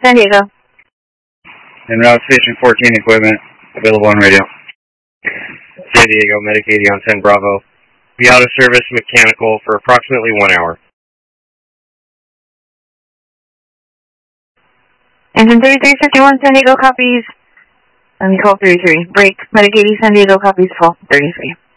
San Diego. En route Station 14 equipment, available on radio. San Diego, Medic 80 on 10 Bravo. Be out of service mechanical for approximately 1 hour. Engine 3351, San Diego copies. 1233. Break, Medic 80, San Diego copies 1233.